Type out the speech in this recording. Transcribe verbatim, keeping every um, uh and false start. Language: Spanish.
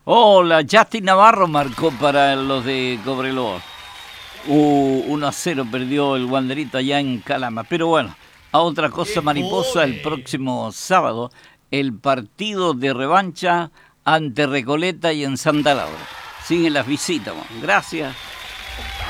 Hola, Justin Navarro marcó para los de Cobreloa. Uh, uno a cero perdió el Wanderito allá en Calama. Pero bueno, a otra cosa, Mariposa, el próximo sábado, el partido de revancha ante Recoleta y en Santa Laura. Siguen las visitas. Gracias.